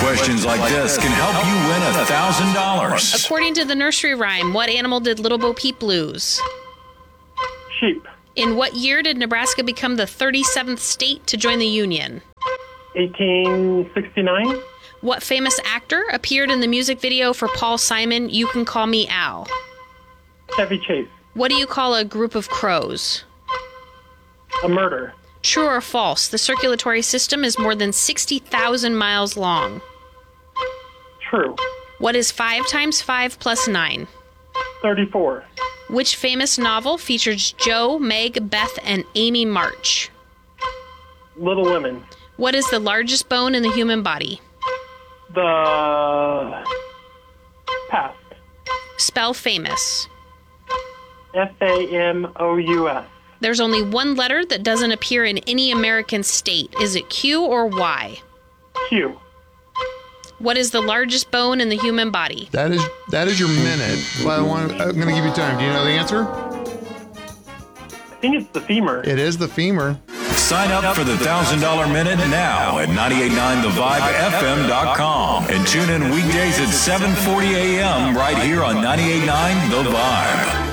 questions like this can help you win $1,000. According to the nursery rhyme, what animal did Little Bo Peep lose? Sheep. In what year did Nebraska become the 37th state to join the Union? 1869. What famous actor appeared in the music video for Paul Simon, You Can Call Me Al? Chevy Chase. What do you call a group of crows? A murder. True or false, the circulatory system is more than 60,000 miles long. True. What is 5 times 5 plus 9? 34. Which famous novel features Joe, Meg, Beth, and Amy March? Little Women. What is the largest bone in the human body? The... Pass. Spell famous. Famous. There's only one letter that doesn't appear in any American state. Is it Q or Y? Q. What is the largest bone in the human body? That is your minute. Well, I'm going to give you time. Do you know the answer? I think it's the femur. It is the femur. Sign up for the $1,000 Minute now at 989thevibefm.com and tune in weekdays at 7:40 a.m. right here on 98.9 The Vibe.